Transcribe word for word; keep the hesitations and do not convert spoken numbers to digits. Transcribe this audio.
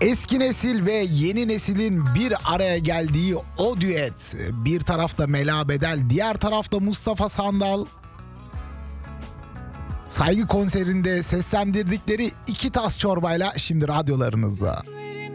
Eski nesil ve yeni neslin bir araya geldiği o düet. Bir tarafta Mela Bedel, diğer tarafta Mustafa Sandal. Saygı konserinde seslendirdikleri iki tas çorbayla şimdi radyolarınızda.